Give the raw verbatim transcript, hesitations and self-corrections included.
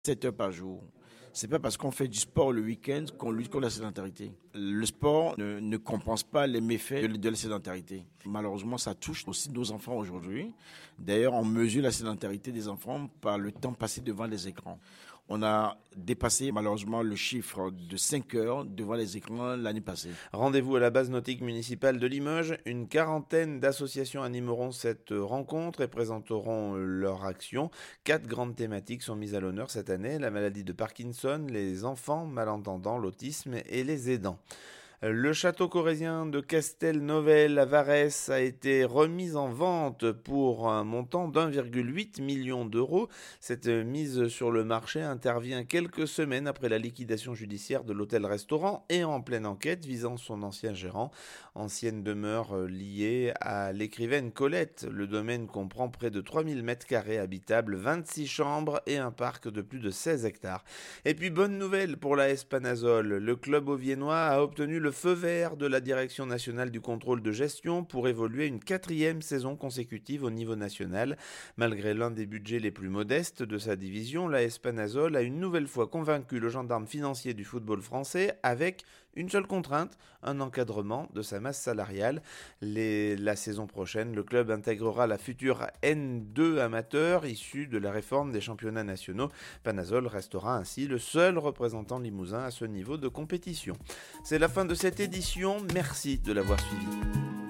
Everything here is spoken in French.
sept heures par jour. C'est pas parce qu'on fait du sport le week-end qu'on lutte contre la sédentarité. Le sport ne, ne compense pas les méfaits de, de la sédentarité. Malheureusement, ça touche aussi nos enfants aujourd'hui. D'ailleurs, on mesure la sédentarité des enfants par le temps passé devant les écrans. On a dépassé malheureusement le chiffre de cinq heures devant les écrans l'année passée. Rendez-vous à la base nautique municipale de Limoges. Une quarantaine d'associations animeront cette rencontre et présenteront leur action. Quatre grandes thématiques sont mises à l'honneur cette année: la maladie de Parkinson, les enfants malentendants, l'autisme et les aidants. Le château corrézien de Castelnovel à Varès a été remis en vente pour un montant d'un virgule huit million d'euros. Cette mise sur le marché intervient quelques semaines après la liquidation judiciaire de l'hôtel-restaurant et en pleine enquête visant son ancien gérant. Ancienne demeure liée à l'écrivaine Colette. Le domaine comprend près de trois mille mètres carrés habitables, vingt-six chambres et un parc de plus de seize hectares. Et puis bonne nouvelle pour l'A S Panazol. Le club auviennois a obtenu le feu vert de la Direction nationale du contrôle de gestion pour évoluer une quatrième saison consécutive au niveau national. Malgré l'un des budgets les plus modestes de sa division, l'A S Panazol a une nouvelle fois convaincu le gendarme financier du football français avec une seule contrainte, un encadrement de sa masse salariale. Les, la saison prochaine, le club intégrera la future N deux amateur issue de la réforme des championnats nationaux. Panazol restera ainsi le seul représentant limousin à ce niveau de compétition. C'est la fin de cette édition, merci de l'avoir suivi.